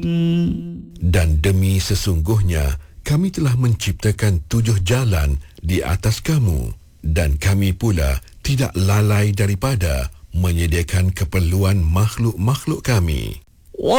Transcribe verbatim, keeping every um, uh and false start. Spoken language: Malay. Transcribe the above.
Dan demi sesungguhnya, kami telah menciptakan tujuh jalan di atas kamu. Dan kami pula tidak lalai daripada menyediakan keperluan makhluk-makhluk kami.